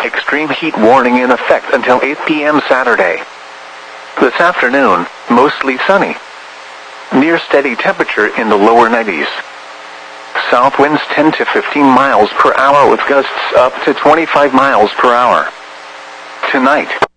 Extreme heat warning in effect until 8 p.m. Saturday. This afternoon, mostly sunny. Near steady temperature in the lower 90s. South winds 10 to 15 miles per hour with gusts up to 25 miles per hour. Tonight.